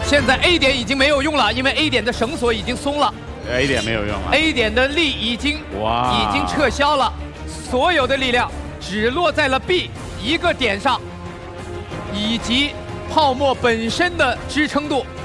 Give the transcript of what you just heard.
现在 A 点已经没有用了，因为 A 点的绳索已经松了。 A 点没有用啊 A 点的力已经撤销了，所有的力量只落在了 B 一个点上，以及泡沫本身的支撑度。